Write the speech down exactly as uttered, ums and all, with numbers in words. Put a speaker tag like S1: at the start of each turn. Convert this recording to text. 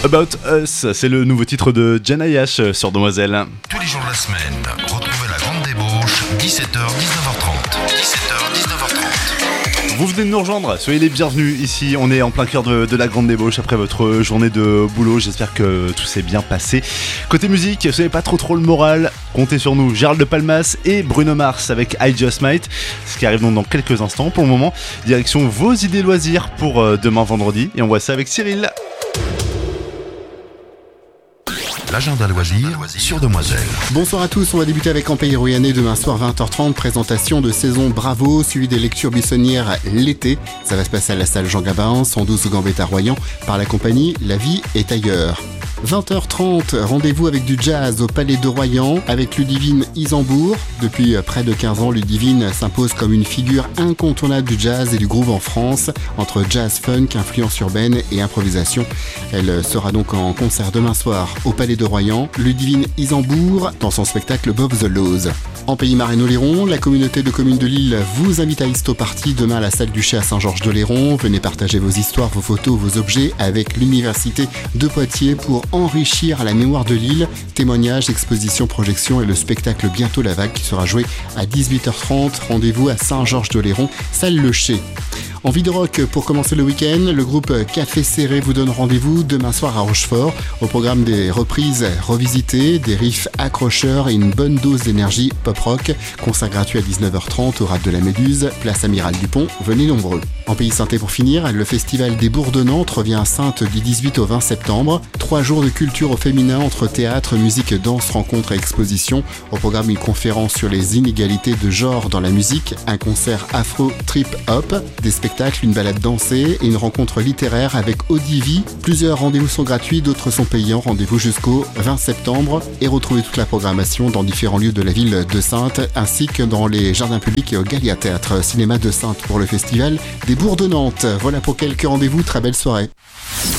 S1: About Us, c'est le nouveau titre de Jana Yash sur Demoiselle.
S2: Tous les jours de la semaine, retrouvez la grande débauche, dix-sept heures dix-neuf heures trente. dix-sept heures dix-neuf heures trente.
S1: Vous venez de nous rejoindre, soyez les bienvenus ici, on est en plein cœur de, de la grande débauche après votre journée de boulot, j'espère que tout s'est bien passé. Côté musique, soyez pas trop trop le moral, comptez sur nous, Gérald de Palmas et Bruno Mars avec I Just Might, ce qui arrive donc dans quelques instants. Pour le moment, direction vos idées loisirs pour euh, demain vendredi, et on voit ça avec Cyril.
S2: L'agenda loisir sur Demoiselle.
S3: Bonsoir à tous, on va débuter avec Empire Rouyanné demain soir vingt heures trente, présentation de saison Bravo, suivi des lectures buissonnières l'été. Ça va se passer à la salle Jean Gabin, cent douze Gambetta Royan, par la compagnie La Vie est ailleurs. vingt heures trente, rendez-vous avec du jazz au Palais de Royan avec Ludivine Isambourg. Depuis près de quinze ans, Ludivine s'impose comme une figure incontournable du jazz et du groove en France, entre jazz funk, influence urbaine et improvisation. Elle sera donc en concert demain soir au Palais de Royan, Ludivine Isambourg dans son spectacle Bob the Laws. En Pays Marais-Oléron, la communauté de communes de Lille vous invite à Histo Party demain à la salle Duché à Saint-Georges-d'Oléron. Venez partager vos histoires, vos photos, vos objets avec l'université de Poitiers pour enrichir la mémoire de Lille. Témoignages, expositions, projections et le spectacle Bientôt la Vague qui sera joué à dix-huit heures trente. Rendez-vous à Saint-Georges-d'Oléron, salle Le Chai. Envie de rock pour commencer le week-end, le groupe Café Serré vous donne rendez-vous demain soir à Rochefort. Au programme des reprises revisitées, des riffs accrocheurs et une bonne dose d'énergie pop-rock. Concert gratuit à dix-neuf heures trente au Rade de la Méduse, place Amiral Dupont, venez nombreux. En Pays Saintais pour finir, le festival des Bourgs de Nantes revient à Saintes du dix-huit au vingt septembre. Trois jours de culture au féminin entre théâtre, musique, danse, rencontres et expositions. Au programme une conférence sur les inégalités de genre dans la musique, un concert afro trip-hop, des spectacles, une balade dansée et une rencontre littéraire avec Odivi. Plusieurs rendez-vous sont gratuits, d'autres sont payants. Rendez-vous jusqu'au vingt septembre et retrouvez toute la programmation dans différents lieux de la ville de Saintes ainsi que dans les jardins publics et au Gallia Théâtre Cinéma de Saintes pour le festival des Bourgs de Nantes. Voilà pour quelques rendez-vous, très belle soirée.